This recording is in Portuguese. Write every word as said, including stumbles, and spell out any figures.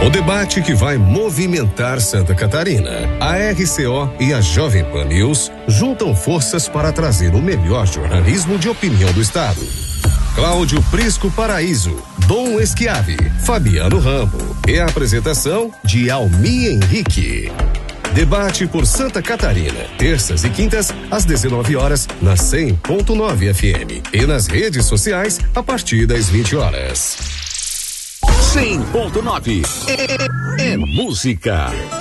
O debate que vai movimentar Santa Catarina. A R C O e a Jovem Pan News juntam forças para trazer o melhor jornalismo de opinião do estado. Cláudio Prisco Paraíso, Dom Esquiave, Fabiano Rambo e a apresentação de Almi Henrique. Debate por Santa Catarina, terças e quintas, às dezenove horas, na cem ponto nove F M e nas redes sociais, a partir das vinte horas. cem ponto nove é, é música.